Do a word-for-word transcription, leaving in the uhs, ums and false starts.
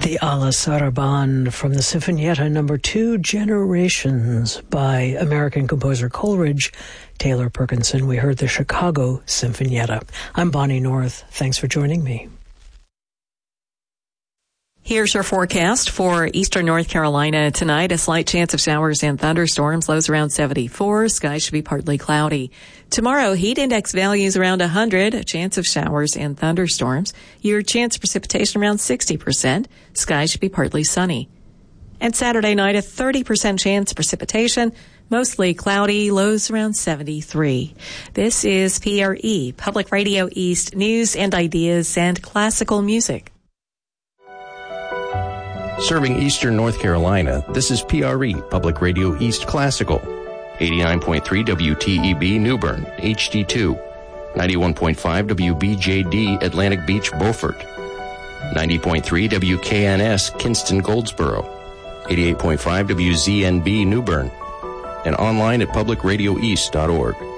The Alla Sarabande from the Sinfonietta number two, Generations, by American composer Coleridge Taylor Perkinson. We heard the Chicago Sinfonietta. I'm Bonnie North. Thanks for joining me. Here's your forecast for eastern North Carolina tonight. A slight chance of showers and thunderstorms. Lows around seventy-four. Skies should be partly cloudy. Tomorrow, heat index values around one hundred. A chance of showers and thunderstorms. Your chance of precipitation around sixty percent. Skies should be partly sunny. And Saturday night, a thirty percent chance of precipitation. Mostly cloudy. Lows around seventy-three. This is P R E, Public Radio East, news and ideas and classical music. Serving eastern North Carolina, this is P R E, Public Radio East Classical. eighty-nine point three W T E B New Bern, H D two. ninety-one point five W B J D Atlantic Beach, Beaufort. ninety point three W K N S Kinston, Goldsboro. eighty-eight point five W Z N B New Bern. And online at public radio east dot org.